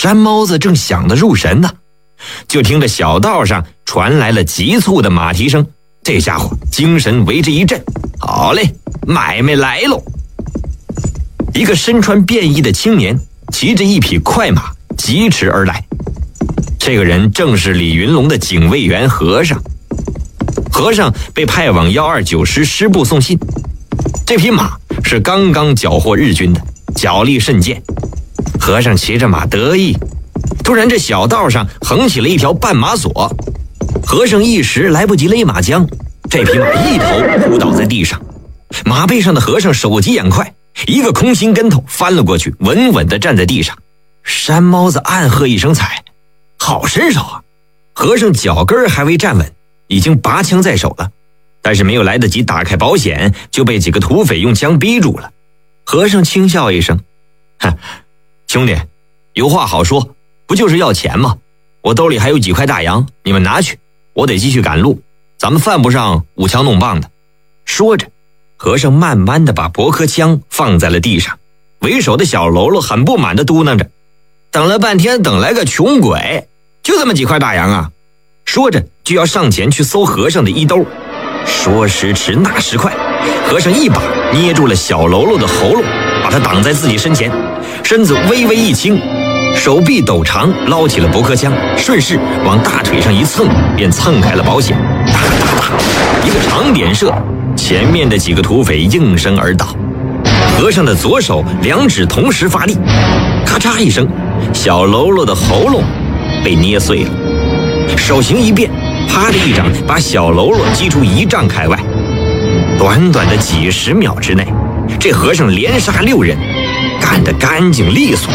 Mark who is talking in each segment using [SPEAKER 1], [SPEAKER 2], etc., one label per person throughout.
[SPEAKER 1] 山猫子正想得入神呢，就听着小道上传来了急促的马蹄声。这家伙精神为之一振，好嘞，买卖来喽！一个身穿便衣的青年骑着一匹快马疾驰而来，这个人正是李云龙的警卫员和尚。和尚被派往129师师部送信，这匹马是刚刚缴获日军的，脚力甚健。和尚骑着马得意，突然这小道上横起了一条绊马索，和尚一时来不及勒马缰，这匹马一头扑倒在地上。马背上的和尚手疾眼快，一个空心跟头翻了过去，稳稳地站在地上。山猫子暗喝一声彩，好身手啊！和尚脚跟还未站稳，已经拔枪在手了，但是没有来得及打开保险，就被几个土匪用枪逼住了。和尚轻笑一声，哼，兄弟，有话好说，不就是要钱吗？我兜里还有几块大洋，你们拿去，我得继续赶路，咱们犯不上舞枪弄棒的。说着，和尚慢慢地把驳壳枪放在了地上。为首的小喽啰很不满地嘟囔着，等了半天等来个穷鬼，就这么几块大洋啊！说着就要上前去搜和尚的衣兜。说时迟那时快，和尚一把捏住了小喽啰的喉咙，把他挡在自己身前，身子微微一倾，手臂陡长捞起了驳壳枪，顺势往大腿上一蹭，便蹭开了保险。哒哒哒，一个长点射，前面的几个土匪应声而倒。和尚的左手两指同时发力，咔嚓一声，小喽啰的喉咙被捏碎了。手型一变，啪的一掌把小喽啰击出1丈开外。短短的几十秒之内，这和尚连杀6人，干得干净利索。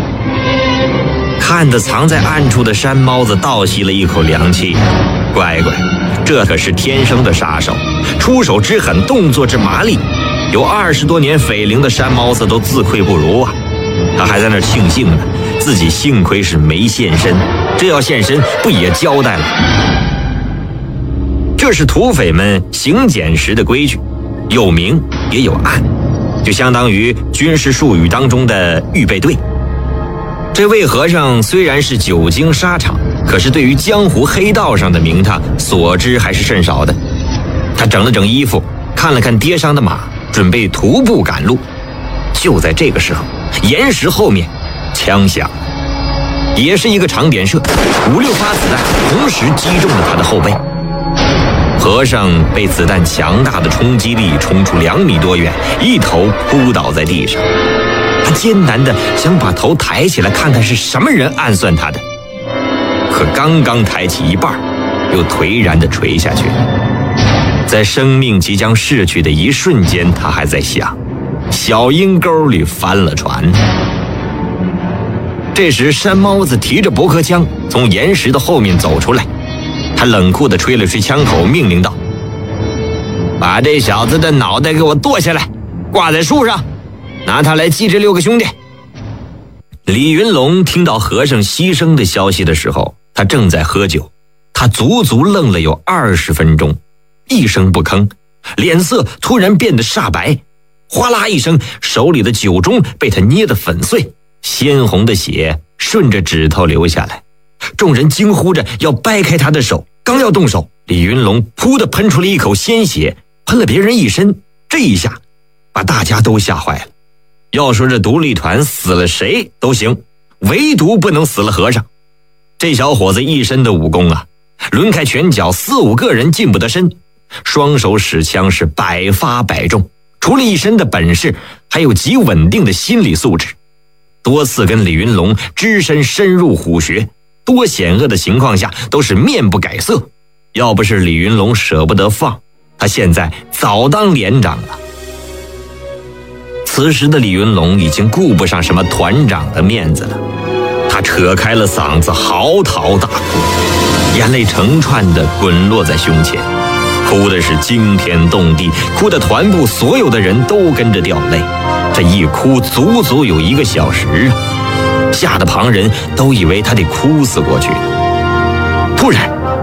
[SPEAKER 1] 看得藏在暗处的山猫子倒吸了一口凉气，乖乖，这可是天生的杀手，出手之狠，动作之麻利，有20多年匪龄的山猫子都自愧不如啊！他还在那儿庆幸呢，自己幸亏是没现身，这要现身不也交代了？这是土匪们行检时的规矩，有明也有暗，就相当于军事术语当中的预备队。这位和尚虽然是久经沙场，可是对于江湖黑道上的名堂所知还是甚少的。他整了整衣服，看了看跌伤的马，准备徒步赶路。就在这个时候，岩石后面枪响了，也是一个长点射，5、6发子弹同时击中了他的后背。和尚被子弹强大的冲击力冲出2米多远，一头扑倒在地上。他艰难地想把头抬起来看看是什么人暗算他的，可刚刚抬起一半，又颓然地垂下去了。在生命即将逝去的一瞬间，他还在想，小阴沟里翻了船。这时山猫子提着驳壳枪从岩石的后面走出来，他冷酷地吹了吹枪口，命令道：把这小子的脑袋给我剁下来，挂在树上，拿他来祭这6个兄弟。李云龙听到和尚牺牲的消息的时候，他正在喝酒，他足足愣了有20分钟，一声不吭，脸色突然变得煞白，哗啦一声，手里的酒盅被他捏得粉碎，鲜红的血顺着指头流下来。众人惊呼着要掰开他的手，刚要动手，李云龙噗地喷出了一口鲜血，喷了别人一身。这一下把大家都吓坏了。要说这独立团死了谁都行，唯独不能死了和尚。这小伙子一身的武功啊，抡开拳脚4、5个人进不得身，双手使枪是百发百中，除了一身的本事，还有极稳定的心理素质。多次跟李云龙只身深入虎穴，多险恶的情况下都是面不改色。要不是李云龙舍不得放，他现在早当连长了。此时的李云龙已经顾不上什么团长的面子了，他扯开了嗓子嚎啕大哭，眼泪成串的滚落在胸前，哭的是惊天动地，哭的团部所有的人都跟着掉泪。这一哭足足有1个小时啊，吓得旁人都以为他得哭死过去。突然